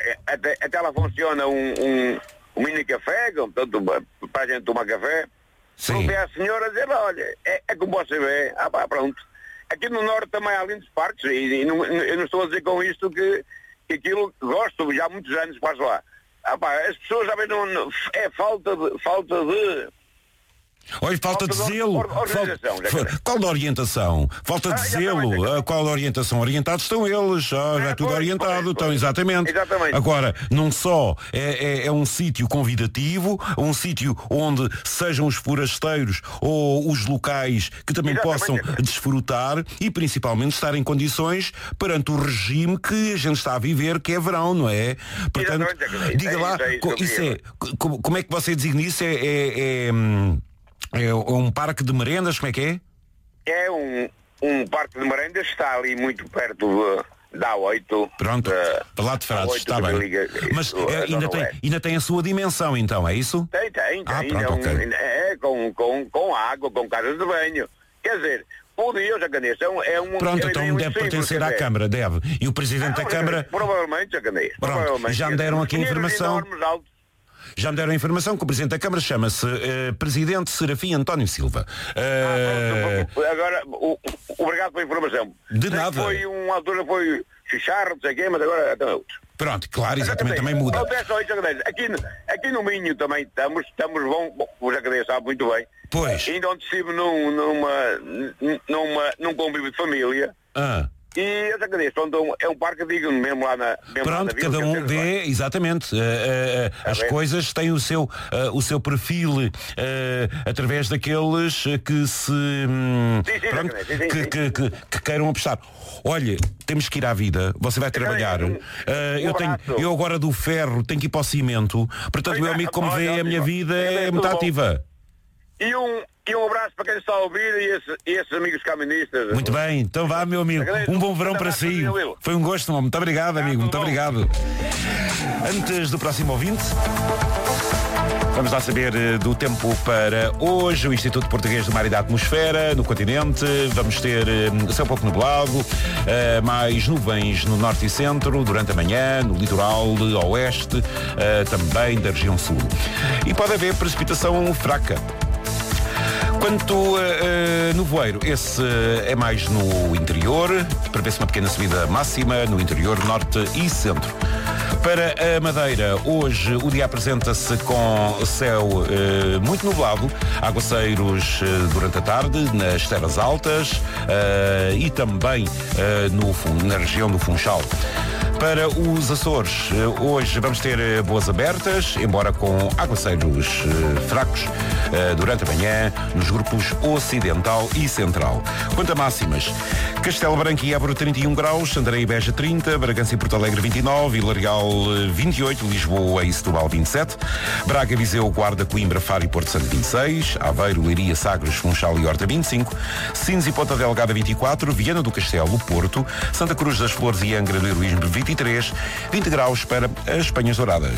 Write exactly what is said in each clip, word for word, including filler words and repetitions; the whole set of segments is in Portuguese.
até, até lá funciona um, um, um mini café, portanto, para a gente tomar café. Sim. Vê a senhora dizer, olha, é, é como você vê, ah pá, pronto. Aqui no Norte também há lindos parques, e, e não, eu não estou a dizer com isto que, que aquilo gosto, já há muitos anos passo lá. Ah pá, as pessoas já não, não, é falta de... Falta de Olha, falta, falta de zelo. Falta, qual da orientação? Falta de ah, zelo. Ah, qual da orientação? Orientados estão eles. Ah, já é tudo orientado. Pois, estão, exatamente. exatamente. Agora, não só é, é, é um sítio convidativo, um sítio onde sejam os forasteiros ou os locais que também exatamente. possam desfrutar e principalmente estar em condições perante o regime que a gente está a viver, que é verão, não é? Portanto, é diga lá, é isso, é isso, isso é, como, como é que você designa isso? É... é, é É um parque de merendas, como é que é? É um, um parque de merendas, está ali muito perto de, da A oito. Pronto, para lá de Frades, está bem. Liga, Mas isso, é, ainda, tem, é. ainda tem a sua dimensão então, é isso? Tem, tem, tem. Ah, pronto, é, um, okay. é com, com, com água, com casas de banho. Quer dizer, o Deus, a Jacanês, é um... É um pronto, então é deve pertencer à Câmara, deve. E o Presidente ah, da Câmara... Provavelmente, Jacanês. Pronto, já me deram aqui a informação... Já me deram a informação que o Presidente da Câmara chama-se uh, Presidente Serafim António Silva. Uh... Ah, pronto, agora, o, o, obrigado pela informação. De sei nada. Foi uma altura, foi Xixarro, não sei quê, mas agora também outros. Pronto, claro, exatamente, também muda. Aqui, aqui no Minho também estamos, estamos bom, o Jacareia sabe muito bem. Pois. Ainda onde estive num, numa, numa, num convívio de família. Ah. E essa cadeia é um parque digno mesmo lá na... Mesmo Pronto, lá na cada um vê, exatamente, uh, uh, as bem. coisas têm o seu, uh, o seu perfil uh, através daqueles que se... Um, sim, sim, pronto, sim, sim, que, sim. Que, que, que queiram apostar. Olha, temos que ir à vida, você vai trabalhar. Uh, eu, tenho, eu agora do ferro tenho que ir para o cimento, portanto, meu amigo, como vê, a minha vida é muito ativa. E um, e um abraço para quem está a ouvir e, esse, e esses amigos caministas. Muito bem, então vá, meu amigo. Um bom verão para si. Foi um gosto, muito obrigado, amigo. Muito obrigado. Antes do próximo ouvinte, vamos lá saber do tempo para hoje. O Instituto Português do Mar e da Atmosfera, no continente. Vamos ter céu pouco nublado, mais nuvens no norte e centro durante a manhã, no litoral oeste, também da região sul. E pode haver precipitação fraca. Quanto uh, uh, no voeiro, esse uh, é mais no interior, prevê-se uma pequena subida máxima no interior, norte e centro. Para a Madeira, hoje o dia apresenta-se com céu uh, muito nublado, aguaceiros uh, durante a tarde nas terras altas uh, e também uh, no, na região do Funchal. Para os Açores, hoje vamos ter boas abertas, embora com aguaceiros uh, fracos uh, durante a manhã, nos grupos ocidental e central. Quanto a máximas, Castelo Branco e Évora trinta e um graus, Santarém e Beja trinta, Bragança e Porto Alegre vinte e nove, Vila Real vinte e oito, Lisboa e Setúbal vinte e sete, Braga, Viseu, Guarda, Coimbra, Faro e Porto Santo vinte e seis, Aveiro, Leiria, Sagres, Funchal e Horta vinte e cinco, Sines e Ponta Delgada vinte e quatro, Viana do Castelo, Porto, Santa Cruz das Flores e Angra do Heroísmo vinte e três, vinte graus para as Penhas Douradas.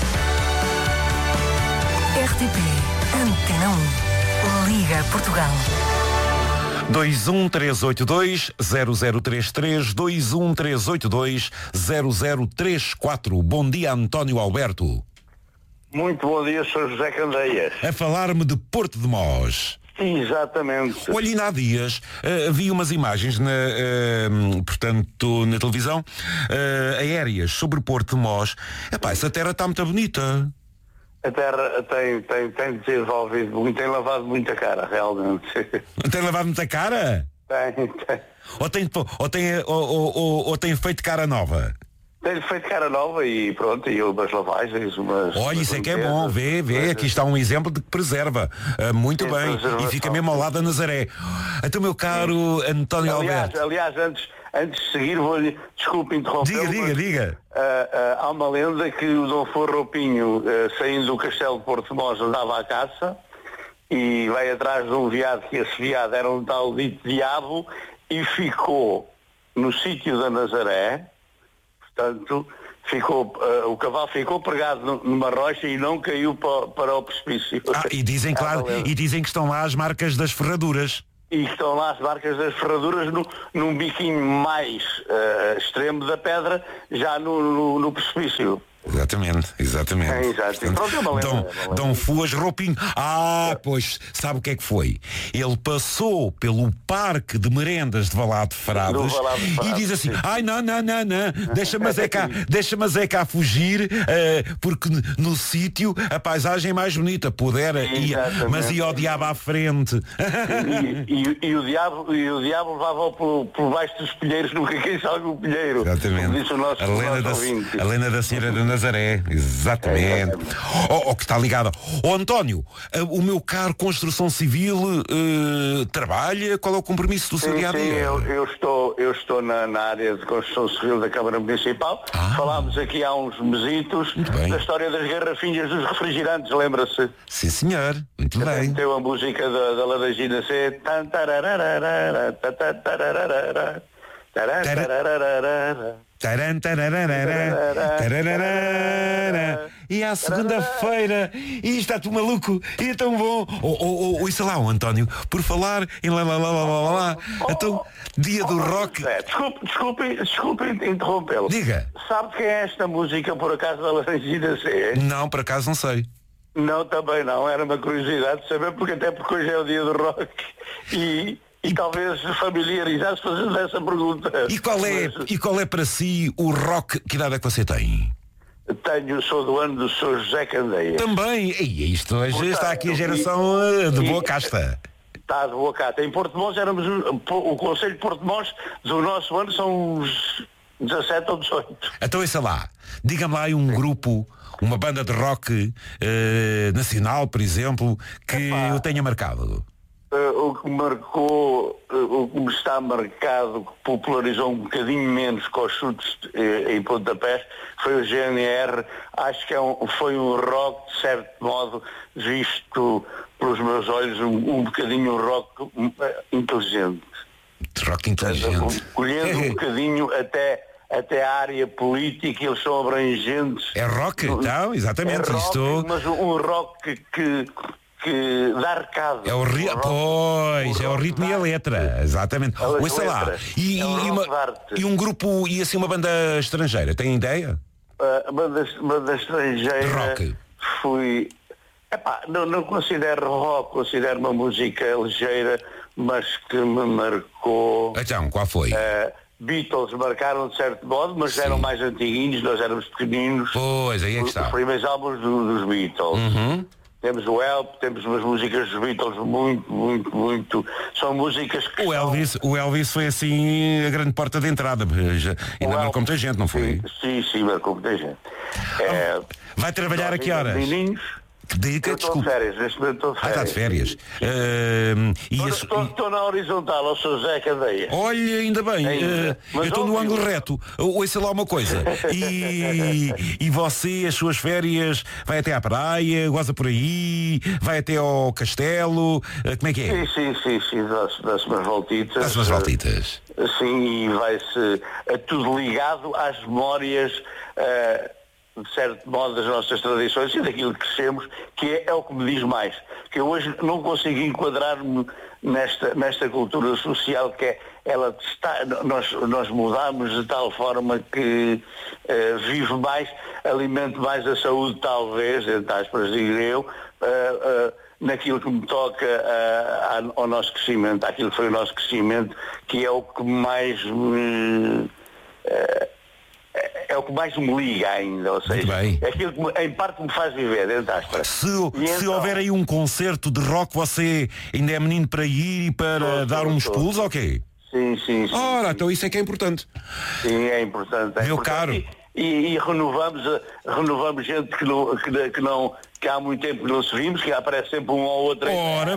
R T P Antena um, Liga Portugal. dois um três oito dois zero zero três três, dois um três oito dois zero zero três quatro. Bom dia, António Alberto. Muito bom dia, senhor José Candeias. A falar-me de Porto de Mós. Exatamente. Olha, ainda há dias uh, vi umas imagens na, uh, portanto, na televisão uh, aéreas sobre Porto de Mós. Epá, essa terra está muito bonita. A terra tem, tem, tem desenvolvido muito, tem lavado muita cara, realmente. Tem lavado muita cara? Tem, tem. Ou tem, ou tem, ou, ou, ou, ou tem feito cara nova? Tem feito cara nova e pronto, e umas lavagens, umas... Olha, isso é que é bom, vê, vê, aqui está um exemplo de que preserva. Uh, muito Sim, bem, e fica mesmo ao lado da Nazaré. Então, meu caro Sim. António aliás, Alberto... Aliás, antes, antes de seguir, vou-lhe, desculpe interromper. Diga, diga, mas, diga. Uh, uh, há uma lenda que o Dom Forropinho, uh, saindo do castelo de Porto de Mós, andava à caça e vai atrás de um veado, que esse veado era um tal dito diabo, e ficou no sítio da Nazaré. Portanto, ficou, uh, o cavalo ficou pregado numa rocha e não caiu para, para o precipício. Ah, e dizem, claro, e dizem que estão lá as marcas das ferraduras. E estão lá as marcas das ferraduras no, num biquinho mais uh, extremo da pedra, já no, no, no precipício. Exatamente, exatamente. É, exato. Portanto, Pronto, é uma lenda, Dom, é uma lenda. Dom Fuas Roupinho. Ah, pois, sabe o que é que foi? Ele passou pelo parque de merendas de Valado de Frades e diz assim, sim. ai não, não, não, não, deixa-me é cá, deixa-me é cá fugir, uh, porque no sítio a paisagem é mais bonita, pudera, ia, mas ia o diabo à frente. E, e, e, o, diabo, e o diabo levava-o por, por baixo dos pilheiros, nunca quis algum pilheiro. Exatamente. Disse o nosso, a, lenda da, a lenda da Senhora da Nazaré, exatamente. O oh, que está ligada. Ó oh, António, o meu caro Construção Civil uh, trabalha? Qual é o compromisso do seu dia a dia? Sim, eu, eu estou, eu estou na, na área de Construção Civil da Câmara Municipal. Ah. Falámos aqui há uns mesitos da história das garrafinhas dos refrigerantes, lembra-se? Sim, senhor. Muito bem. Tem a música da, da Laranjina C. Taran, tararara, tararara. E à segunda-feira, e está tudo maluco, e é tão bom. Ou oh, oh, oh, isso lá, o António, por falar em lá, lá, lá, lá, lá, lá. Então, dia do rock. Desculpe, desculpe, desculpe interrompê-lo. Diga. Sabe quem é esta música, por acaso, da Laranjina C? Não, por acaso não sei. Não, também não. Era uma curiosidade de saber, porque até porque hoje é o dia do rock. E... E talvez familiarizar-se fazendo essa pergunta. E qual, é, Mas, e qual é para si o rock? Que idade é que você tem? Tenho, sou do ano do senhor José Candeias. Também. E isto hoje Portanto, está aqui a geração e, de boa casta. Está de boa casta. Em Porto de Mons éramos, o Conselho de Porto de Mons do nosso ano são uns dezassete ou dezoito. Então isso lá, diga-me lá aí um grupo, uma banda de rock eh, nacional, por exemplo, que Epá. eu tenha marcado. Uh, o que marcou, uh, o que me está marcado, que popularizou um bocadinho menos com os chutes uh, em pontapés, foi o G N R. Acho que é um, foi um rock, de certo modo, visto pelos meus olhos, um, um bocadinho um rock uh, inteligente. Rock inteligente. Colhendo um bocadinho até, até a área política, eles são abrangentes. É rock, então, exatamente. É rock, Estou... mas um rock que... que que dá recado. É o ri... o Pois, o é o ritmo e a letra, exatamente. Ouça lá. E, é e, uma, e um grupo, e assim uma banda estrangeira, tem ideia? A uh, banda, banda estrangeira rock. Fui. Epá, não, não considero rock, considero uma música ligeira, mas que me marcou. Então, qual foi? Uh, Beatles marcaram de certo modo, mas Sim. eram mais antiguinhos, nós éramos pequeninos. Pois, aí é que está. Os primeiros álbuns do, dos Beatles. Uhum. Temos o Help, temos umas músicas dos Beatles muito, muito, muito. São músicas que. O Elvis, são... o Elvis foi assim a grande porta de entrada. Já, ainda marcou muita gente, não foi? Sim, sim, marcou muita gente. É... Vai trabalhar a que horas? Menininhos. Dica, eu estou de férias, neste momento estou de férias. Ah, está de férias. Uh, e estou, esse... estou na horizontal, ao seu Zé Candeia. Olha, ainda bem, ainda. Uh, eu estou no ângulo reto. Ouça lá uma coisa. E, e você, as suas férias, vai até à praia, goza por aí, vai até ao castelo, uh, como é que é? Sim, sim, sim, sim, dá-se umas voltitas. Dá-se umas voltitas. Uh, sim, e vai-se uh, tudo ligado às memórias... Uh, de certo modo das nossas tradições e daquilo que crescemos, que é, é o que me diz mais. Que eu hoje não consigo enquadrar-me nesta, nesta cultura social que é, ela está, nós, nós mudamos de tal forma que uh, vive mais, alimenta mais a saúde, talvez, entre aspas, digo eu, uh, uh, naquilo que me toca uh, ao nosso crescimento, àquilo que foi o nosso crescimento, que é o que mais me... Uh, é o que mais me liga ainda, ou seja, é aquilo que me, em parte me faz viver, dentro da aspas. Se, se então, houver aí um concerto de rock, você ainda é menino para ir e para tô, dar tô, uns tô. pulos, ok? Sim, sim, sim. Ora, sim. Então isso é que é importante. Sim, é importante. É Meu importante. caro. E, e, e renovamos, renovamos gente que não, que, que não... que há muito tempo que não se vimos, que aparece sempre um ou outro. Ora,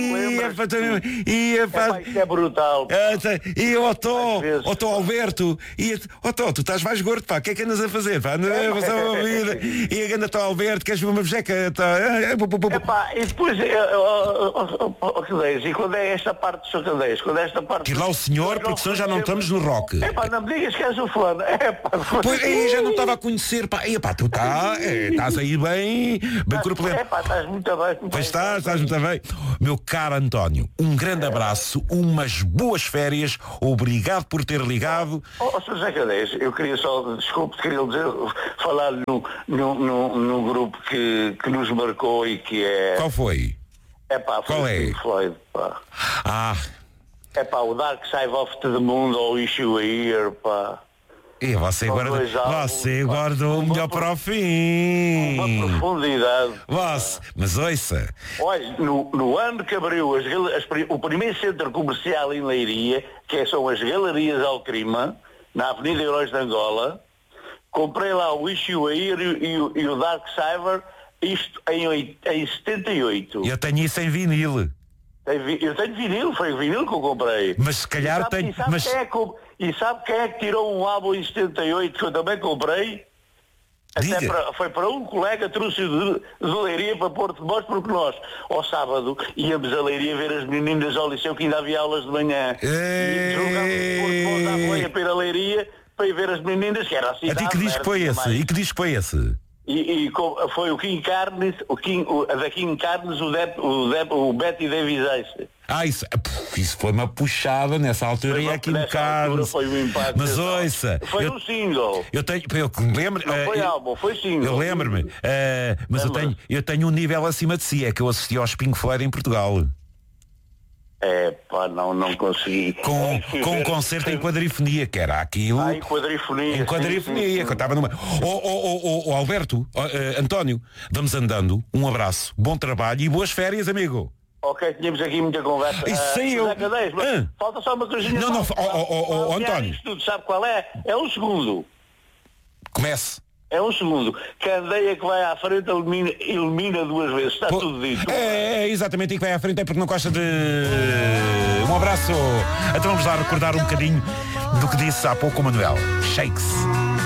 e é, é brutal. E o Otto Alberto, e Otto, tu estás mais gordo, pá, o que é que andas a fazer? Pá? É, a passar uma vida. E a ganda Otto Alberto, queres ver uma bejeca? Tá? É, pá, e depois, Candeias, e quando é esta parte do seu Candeias, quando é esta parte... Que lá o senhor, porque senão já não estamos no rock. É pá, não me digas que és o fulano. É pá, pois, aí já não estava a conhecer, pá, e, pá tu tá, é, estás aí bem, bem corpulento. É pá, estás muito bem. Pois estás, estás muito bem. Meu caro António, um grande abraço, umas boas férias, obrigado por ter ligado. Ó, oh, senhor Zé Cadeias, eu queria só, desculpe, queria dizer, falar no, no, no, no grupo que, que nos marcou e que é... Qual foi? É pá, foi Qual é? Pink Floyd, pá. Ah... É pá, o Dark Side of the Moon ou Issue a Year, pá. E você guardou, você guardou o melhor para o fim. Uma profundidade. Você, mas ouça. Olha, no, no ano que abriu as, as, o primeiro centro comercial em Leiria, que são as Galerias Alcrima, na Avenida Heróis de Angola, comprei lá o Issue a Year e, e, e o Dark Cyber, isto em, em setenta e oito. Eu tenho isso em vinil. Eu tenho vinil, foi o vinil que eu comprei. Mas se calhar tem. tenho. E sabe, Mas... quem é que, e sabe quem é que tirou um álbum em setenta e oito que eu também comprei? Diga. Até para, foi para um colega, trouxe-o de, de Leiria para Porto de Mós, porque nós, ao sábado, íamos a Leiria ver as meninas ao liceu, que ainda havia aulas de manhã. E jogávamos de Porto de Mós à boia para ir a Leiria para ir ver as meninas, que era assim. E que disco foi esse? E que disco foi esse? E, e com, foi o King Carnes, o King, o, da King Carnes, o, Dep, o, Dep, o Betty Davis Ace. Ah, isso, isso foi uma puxada nessa altura e aqui no Carnes. Foi um impacto. Mas ouça. Foi eu, um single. Eu tenho, eu me lembro. Não uh, foi eu, álbum, foi single. Eu lembro-me. Uh, mas eu tenho, eu tenho um nível acima de si, é que eu assisti aos Pink Floyd em Portugal. É, pá, não, não consegui. Com, com um concerto em quadrifonia, que era aquilo. Ah, em quadrifonia. Em quadrifonia, sim, sim, sim. Que eu estava numa. Ó oh, oh, oh, oh, Alberto, oh, uh, António, vamos andando. Um abraço, bom trabalho e boas férias, amigo. Ok, tínhamos aqui muita conversa. Isso sei uh, eu. Cadeias, mas ah. Falta só uma coisinha. Não, não, oh, oh, oh, oh, António. Tudo, sabe qual é? É um segundo. Comece. É um segundo. Candeia que vai à frente ilumina, ilumina duas vezes. Está Pô, tudo dito. É, é exatamente, e que vai à frente é porque não gosta de... Um abraço. Então vamos lá recordar um bocadinho do que disse há pouco o Manuel. Shakes.